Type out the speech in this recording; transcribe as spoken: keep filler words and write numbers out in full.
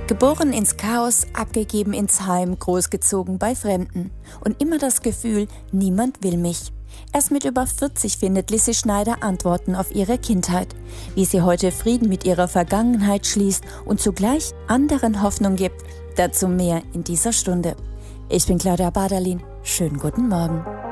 Geboren ins Chaos, abgegeben ins Heim, großgezogen bei Fremden. Und immer das Gefühl, niemand will mich. Erst mit über vierzig findet Lissy Schneider Antworten auf ihre Kindheit. Wie sie heute Frieden mit ihrer Vergangenheit schließt und zugleich anderen Hoffnung gibt. Dazu mehr in dieser Stunde. Ich bin Claudia Baderlin. Schönen guten Morgen.